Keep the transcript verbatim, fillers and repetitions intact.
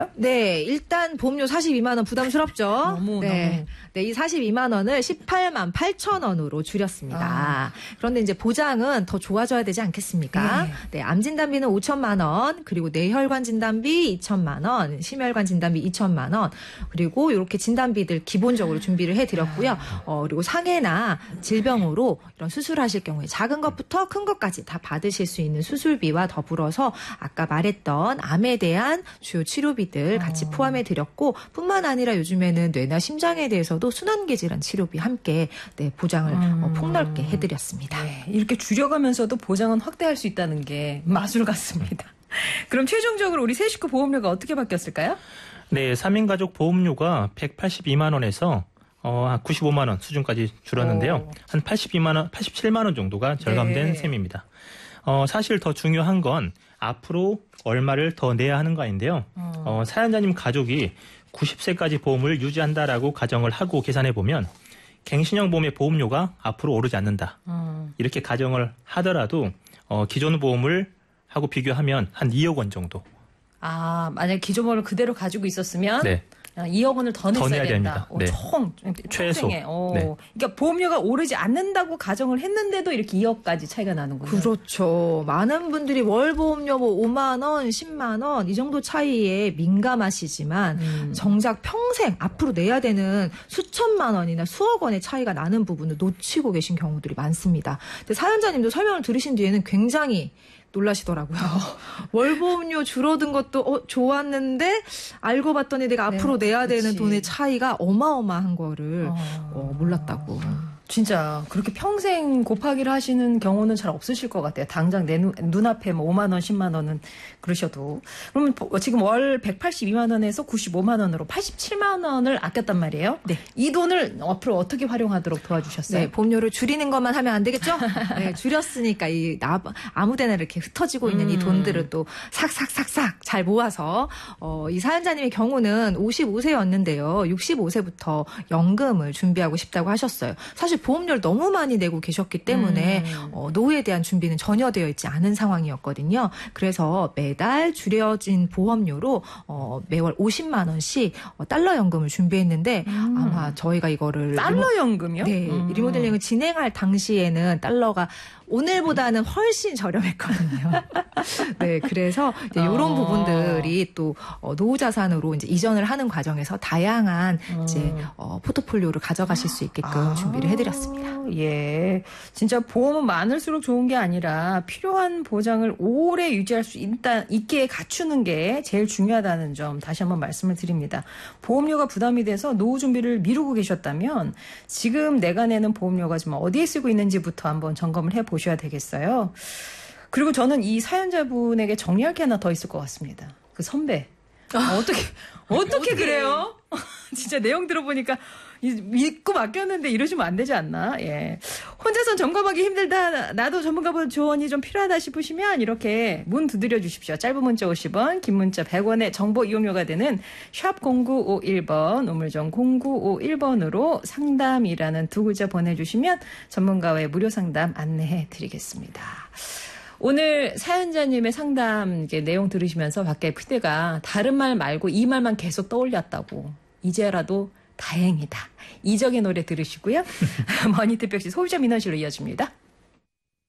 네, 일단 보험료 사십이만 원 부담스럽죠? 너무, 네. 너무. 네, 이 사십이만 원을 십팔만 팔천 원으로 줄였습니다. 아. 그런데 이제 보장은 더 좋아져야 되지 않겠습니까? 네, 네 암 진단비는 오천만 원, 그리고 뇌혈관 진단비 이천만 원, 심혈관 진단비 이천만 원, 그리고 이렇게 진단비들 기본적으로 준비를 해드렸고요. 어, 그리고 상해나 질병으로 이런 수술하실 경우에 작은 것부터 큰 것까지 다 받으실 수 있는 수술비와 더불어서 아까 말했던 암에 대한 주요 치료비 들 같이 포함해 드렸고 뿐만 아니라 요즘에는 뇌나 심장에 대해서도 순환계 질환 치료비 함께 네, 보장을 음. 어, 폭넓게 해드렸습니다. 네, 이렇게 줄여가면서도 보장은 확대할 수 있다는 게 마술 같습니다. 그럼 최종적으로 우리 세 식구 보험료가 어떻게 바뀌었을까요? 네, 삼 인 가족 보험료가 백팔십이만 원에서 어, 한 구십오만 원 수준까지 줄었는데요. 오. 한 팔십이만 원, 팔십칠만 원 정도가 절감된 네. 셈입니다. 어, 사실 더 중요한 건 앞으로 얼마를 더 내야 하는 거인데요. 어. 어, 사연자님 가족이 구십 세까지 보험을 유지한다라고 가정을 하고 계산해 보면 갱신형 보험의 보험료가 앞으로 오르지 않는다. 어. 이렇게 가정을 하더라도 어, 기존 보험을 하고 비교하면 한 이억 원 정도. 아, 만약 기존 보험을 그대로 가지고 있었으면 네. 이억 원을 더 냈어야 더 내야 된다. 됩니다. 네. 총 최소. 네. 그러니까 보험료가 오르지 않는다고 가정을 했는데도 이렇게 이억까지 차이가 나는군요. 그렇죠. 많은 분들이 월 보험료 뭐 오만 원, 십만 원 이 정도 차이에 민감하시지만 음. 정작 평생 앞으로 내야 되는 수천만 원이나 수억 원의 차이가 나는 부분을 놓치고 계신 경우들이 많습니다. 근데 사연자님도 설명을 들으신 뒤에는 굉장히 놀라시더라고요. 월보험료 줄어든 것도 어, 좋았는데 알고 봤더니 내가 네, 앞으로 내야 그치. 되는 돈의 차이가 어마어마한 거를 어... 어, 몰랐다고. 진짜 그렇게 평생 곱하기를 하시는 경우는 잘 없으실 것 같아요. 당장 내 눈, 눈앞에 뭐 오만 원, 십만 원은 그러셔도. 그러면 지금 월 백팔십이만 원에서 구십오만 원으로 팔십칠만 원을 아꼈단 말이에요. 네. 이 돈을 앞으로 어떻게 활용하도록 도와주셨어요? 네, 보험료를 줄이는 것만 하면 안 되겠죠? 네, 줄였으니까 이 아무데나 이렇게 흩어지고 있는 음. 이 돈들을 또 삭삭삭삭 잘 모아서 어, 이 사연자님의 경우는 오십오 세였는데요. 육십오 세부터 연금을 준비하고 싶다고 하셨어요. 사실 보험료를 너무 많이 내고 계셨기 때문에 음. 어, 노후에 대한 준비는 전혀 되어 있지 않은 상황이었거든요. 그래서 매달 줄여진 보험료로 어, 매월 오십만 원씩 어, 달러 연금을 준비했는데 음. 아마 저희가 이거를 달러 연금이요? 네, 음. 리모델링을 진행할 당시에는 달러가 오늘보다는 훨씬 저렴했거든요. 네, 그래서 이제 이런 어. 부분들이 또 어, 노후 자산으로 이제 이전을 하는 과정에서 다양한 어. 이제 어, 포트폴리오를 가져가실 수 있게끔 아. 준비를 해드렸습니다. 예, 진짜 보험은 많을수록 좋은 게 아니라 필요한 보장을 오래 유지할 수 있다, 있게 갖추는 게 제일 중요하다는 점 다시 한번 말씀을 드립니다. 보험료가 부담이 돼서 노후 준비를 미루고 계셨다면 지금 내가 내는 보험료가 지금 어디에 쓰고 있는지부터 한번 점검을 해보시죠. 보셔야 되겠어요. 그리고 저는 이 사연자분에게 정리할 게 하나 더 있을 것 같습니다. 그 선배. 아, 어떻게, 어떻게 그래요? 진짜 내용 들어보니까 믿고 맡겼는데 이러시면 안 되지 않나? 예. 혼자선 점검하기 힘들다. 나도 전문가분 조언이 좀 필요하다 싶으시면 이렇게 문 두드려 주십시오. 짧은 문자 오십 원, 긴 문자 백 원의 정보 이용료가 되는 샵 공구오일 번, 우물정 공구오일 번으로 상담이라는 두 글자 보내주시면 전문가의 무료 상담 안내해 드리겠습니다. 오늘 사연자님의 상담 이게 내용 들으시면서 밖에 피디가 다른 말 말고 이 말만 계속 떠올렸다고. 이제라도 다행이다. 이적의 노래 들으시고요. 머니투표시 소유자 민원실로 이어집니다.